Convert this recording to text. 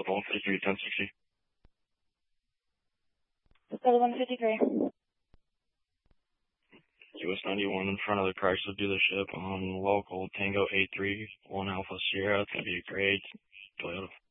Delta 153, 1060. Delta 153. US 91 in front of the Chrysler dealership on local Tango 831 Alpha Sierra. It's going to be a great Toyota.